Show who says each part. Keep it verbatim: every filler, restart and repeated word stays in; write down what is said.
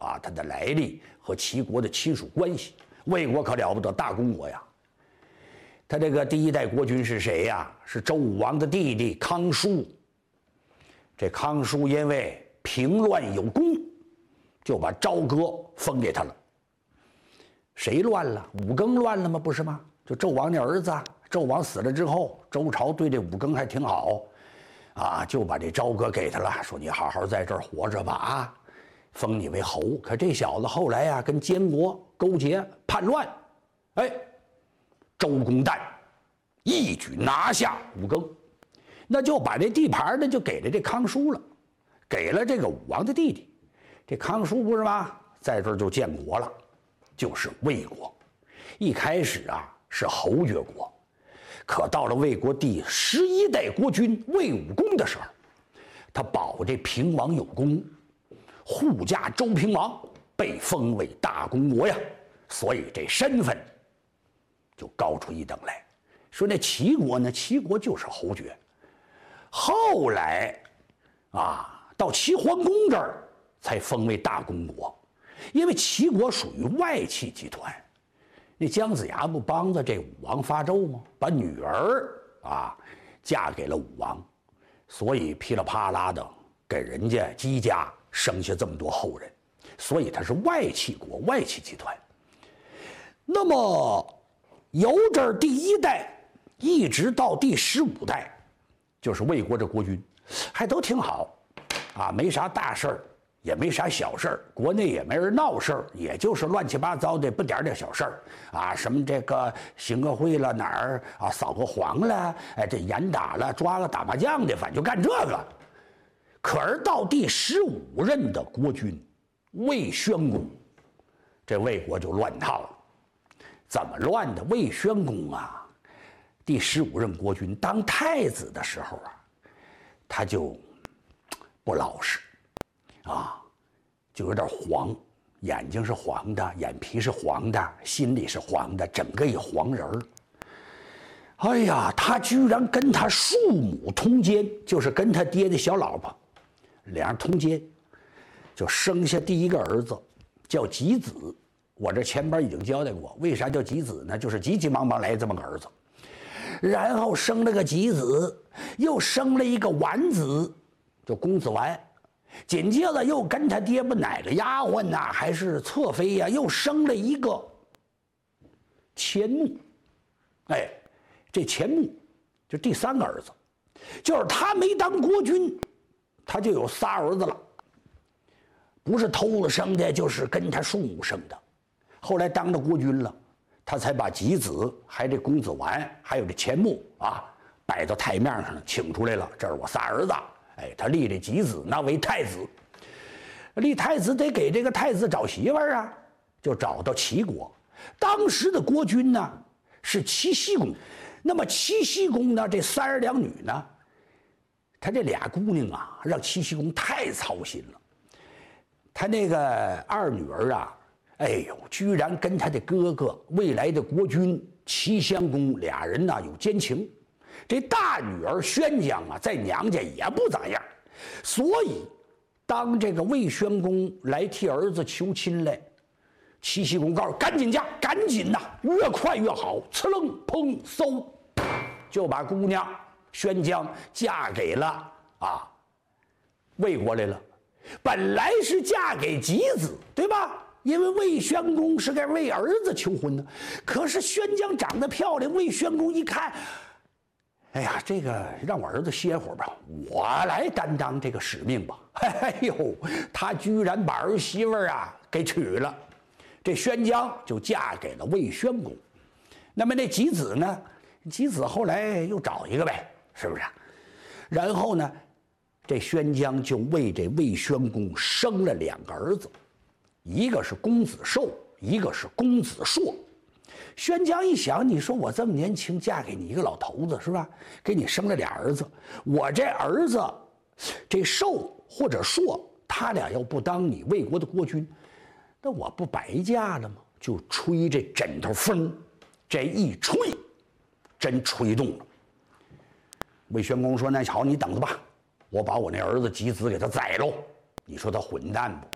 Speaker 1: 啊他的来历和齐国的亲属关系。魏国可了不得，大公国呀。他这个第一代国君是谁呀？是周武王的弟弟康叔。这康叔因为平乱有功，就把朝歌封给他了。谁乱了？武庚乱了吗？不是吗？就纣王的儿子。纣王死了之后，周朝对这武庚还挺好，啊，就把这朝歌给他了，说你好好在这儿活着吧，啊，封你为侯。可这小子后来呀、啊，跟监国勾结叛乱，哎，周公旦一举拿下武庚，那就把这地盘呢就给了这康叔了，给了这个武王的弟弟。这康叔不是吗？在这儿就建国了，就是魏国。一开始啊是侯爵国，可到了魏国第十一代国君魏武公的时候，他保这平王有功，护驾周平王，被封为大公国呀，所以这身份就高出一等来。说那齐国呢，齐国就是侯爵，后来啊到齐桓公这儿才封为大公国，因为齐国属于外戚集团。那姜子牙不帮着这武王发纣吗？把女儿啊嫁给了武王，所以噼里啪啦的给人家姬家生下这么多后人，所以他是外戚国，外戚集团。那么由这儿第一代一直到第十五代，就是魏国这国君，还都挺好，啊，没啥大事儿，也没啥小事儿，国内也没人闹事儿，也就是乱七八糟的不点点小事儿，啊，什么这个行个会了哪儿啊，扫个黄了，哎，这严打了，抓个打麻将的，反正就干这个。可是到第十五任的国君魏宣公，这魏国就乱套了。怎么乱的？魏宣公啊，第十五任国君当太子的时候啊，他就不老实啊，就有点黄，眼睛是黄的，眼皮是黄的，心里是黄的，整个一黄人儿。哎呀，他居然跟他庶母通奸，就是跟他爹的小老婆俩人通奸，就生下第一个儿子叫吉子。我这前边已经交代过，为啥叫吉子呢？就是急急忙忙来这么个儿子，然后生了个吉子，又生了一个丸子，就公子丸。紧接着又跟他爹不哪个丫鬟呐、啊，还是侧妃呀、啊，又生了一个钱穆。哎，这钱穆就第三个儿子，就是他没当国君，他就有仨儿子了，不是偷了生的，就是跟他庶母生的。后来当了国君了，他才把吉子还这公子丸还有这钱穆啊摆到台面上请出来了，这是我仨儿子。哎，他立这吉子那为太子，立太子得给这个太子找媳妇儿啊，就找到齐国。当时的国君呢是齐僖公，那么齐僖公呢这三儿两女呢，他这俩姑娘啊让齐僖公太操心了。他那个二女儿啊，哎呦，居然跟他的哥哥未来的国君齐襄公俩人呢有奸情。这大女儿宣姜啊，在娘家也不咋样，所以当这个魏宣公来替儿子求亲来，齐僖公告诉赶紧嫁，赶紧呐、啊，越快越好。呲楞砰嗖，就把姑娘宣姜嫁给了啊魏国来了。本来是嫁给吉子，对吧？因为魏宣公是该为儿子求婚的，可是宣姜长得漂亮，魏宣公一看，哎呀，这个让我儿子歇会儿吧，我来担当这个使命吧。哎呦，他居然把儿媳妇儿啊给娶了，这宣姜就嫁给了魏宣公。那么那吉子呢？吉子后来又找一个呗，是不是？然后呢，这宣姜就为这魏宣公生了两个儿子，一个是公子寿，一个是公子硕。宣姜一想，你说我这么年轻嫁给你一个老头子是吧？给你生了俩儿子，我这儿子这寿或者硕，他俩要不当你魏国的国君，那我不白嫁了吗？就吹这枕头风，这一吹，真吹动了。魏宣公说：“那好，你等着吧，我把我那儿子吉子给他宰喽。”你说他混蛋不？